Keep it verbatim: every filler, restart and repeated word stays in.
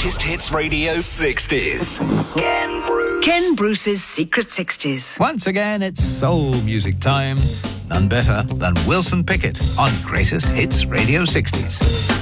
Greatest Hits Radio sixties. Ken Bruce. Ken Bruce's Secret sixties. Once again, it's soul music time. None better than Wilson Pickett on Greatest Hits Radio sixties.